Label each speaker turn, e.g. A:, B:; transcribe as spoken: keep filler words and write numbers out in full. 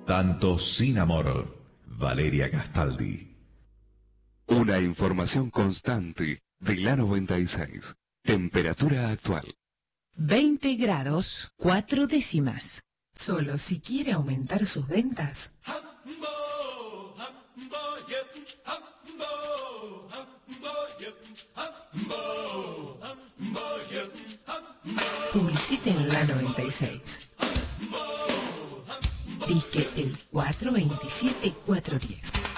A: Tanto sin amor. Valeria Castaldi.
B: Una información constante de la noventa y seis. Temperatura actual.
C: veinte grados, cuatro décimas. Solo si quiere aumentar sus ventas. Publicite en la noventa y seis. Disque el cuatro veintisiete cuatrocientos diez.